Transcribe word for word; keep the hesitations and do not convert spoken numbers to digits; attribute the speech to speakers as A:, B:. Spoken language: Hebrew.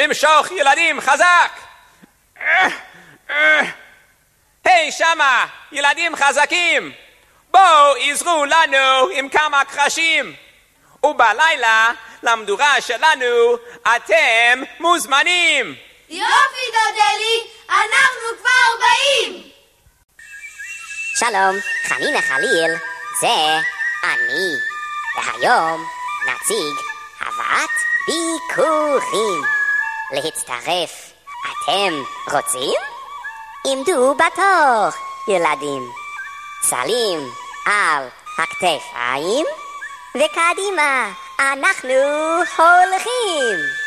A: למשוך ילדים חזק. היי שמה, ילדים חזקים, בואו עזרו לנו עם כמה קרשים, ובלילה למדורה שלנו אתם מוזמנים.
B: יופי דודלי, אנחנו כבר באים.
C: שלום, חנינה חליל, זה אני, והיום נציג הבאת ביקורים. להצטרף, אתם רוצים? עמדו בתור, ילדים. סלים על הכתפיים, וקדימה אנחנו הולכים.